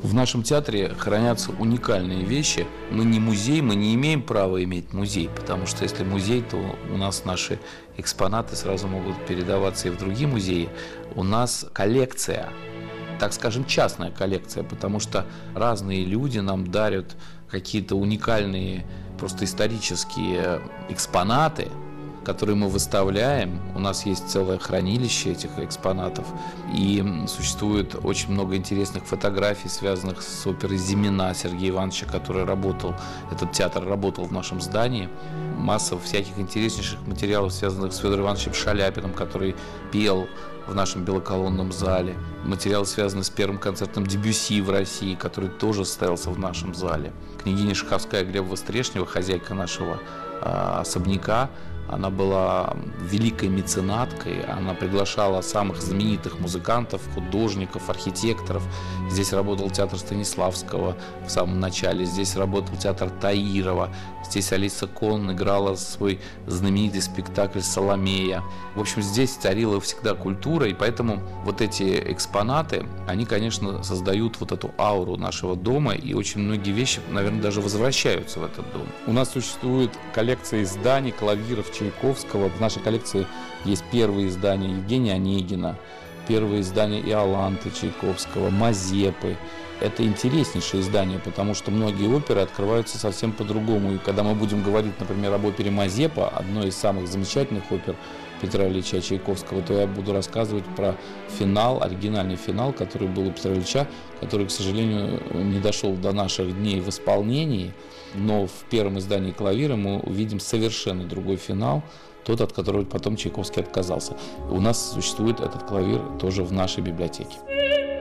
В нашем театре хранятся уникальные вещи. Мы не музей, мы не имеем права иметь музей, потому что если музей, то у нас наши экспонаты сразу могут передаваться и в другие музеи. У нас коллекция, так скажем, частная коллекция, потому что разные люди нам дарят какие-то уникальные, просто исторические экспонаты, которые мы выставляем. У нас есть целое хранилище этих экспонатов, и существует очень много интересных фотографий, связанных с оперой «Зимина» Сергея Ивановича, который работал, этот театр работал в нашем здании. Масса всяких интереснейших материалов, связанных с Федором Ивановичем Шаляпиным, который пел в нашем белоколонном зале. Материалы, связанные с первым концертом Дебюсси в России, который тоже состоялся в нашем зале. Княгиня Шаховская Глеба Стрешнева, хозяйка нашего особняка, она была великой меценаткой, она приглашала самых знаменитых музыкантов, художников, архитекторов. Здесь работал театр Станиславского в самом начале, здесь работал театр Таирова, здесь Алиса Конн играла свой знаменитый спектакль «Соломея». В общем, здесь царила всегда культура, и поэтому вот эти экспонаты, они, конечно, создают вот эту ауру нашего дома, и очень многие вещи, наверное, даже возвращаются в этот дом. У нас существует коллекция изданий, клавиров Чайковского. В нашей коллекции есть первые издания Евгения Онегина, первые издания Иоланты Чайковского, Мазепы. Это интереснейшие издания, потому что многие оперы открываются совсем по-другому. И когда мы будем говорить, например, об опере «Мазепа», одной из самых замечательных опер Петра Ильича Чайковского, то я буду рассказывать про финал, оригинальный финал, который был у Петра Ильича, который, к сожалению, не дошел до наших дней в исполнении. Но в первом издании «Клавира» мы увидим совершенно другой финал, тот, от которого потом Чайковский отказался. У нас существует этот клавир тоже в нашей библиотеке.